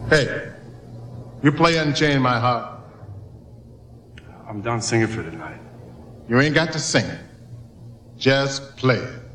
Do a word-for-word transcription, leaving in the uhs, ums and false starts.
Hey, you play Unchain My Heart? I'm done singing for tonight. You ain't got to sing it. Just play it.